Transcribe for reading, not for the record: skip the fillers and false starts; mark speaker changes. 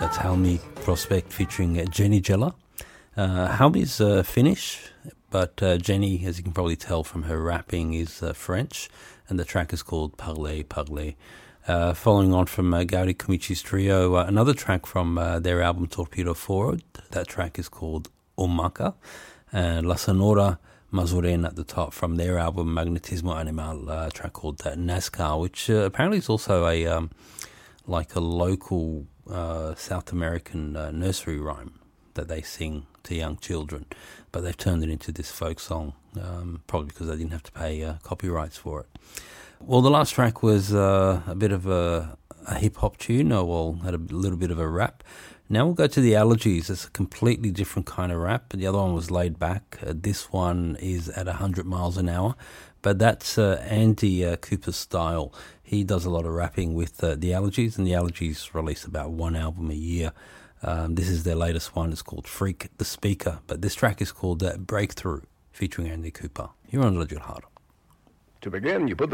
Speaker 1: That's Halmi Prospect featuring Jenny Jella. Halmi's Finnish, but Jenny, as you can probably tell from her rapping, is French, and the track is called Parler, Parler. Following on from Gauri Kumichi's trio, another track from their album Torpedo Forward. That track is called Omaka, and La Sonora Mazurena at the top from their album Magnetismo Animal, a track called NASCAR, which apparently is also a like a local South American nursery rhyme that they sing to young children, but they've turned it into this folk song, probably because they didn't have to pay copyrights for it. Well, the last track was a bit of a hip-hop tune, had a little bit of a rap. Now we'll go to the Allergies. It's a completely different kind of rap. The other one was laid back. This one is at 100 miles an hour, but that's Andy Cooper's style. He does a lot of rapping with the Allergies, and the Allergies release about one album a year. This is their latest one. It's called Freak the Speaker, but this track is called Breakthrough, featuring Andy Cooper. Here on Radio Hard.
Speaker 2: To begin, you put